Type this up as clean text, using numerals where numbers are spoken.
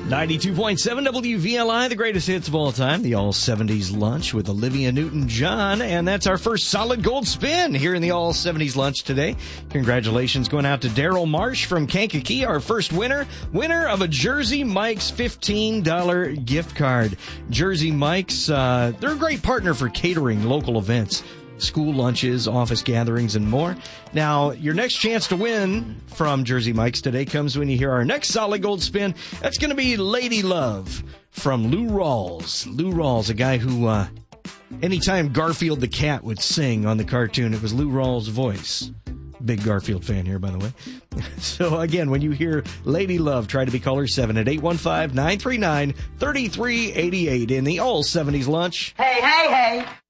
92.7 WVLI, the greatest hits of all time, the All 70s Lunch with Olivia Newton-John. And that's our first solid gold spin here in the All 70s Lunch today. Congratulations going out to Daryl Marsh from Kankakee, our first winner of a Jersey Mike's $15 gift card. Jersey Mike's, they're a great partner for catering local events, school lunches, office gatherings, and more. Now, your next chance to win from Jersey Mike's today comes when you hear our next solid gold spin. That's going to be Lady Love from Lou Rawls. Lou Rawls, a guy who, anytime Garfield the cat would sing on the cartoon, it was Lou Rawls' voice. Big Garfield fan here, by the way. So, again, when you hear Lady Love, try to be caller 7 at 815-939-3388 in the All 70s Lunch. Hey, hey, hey.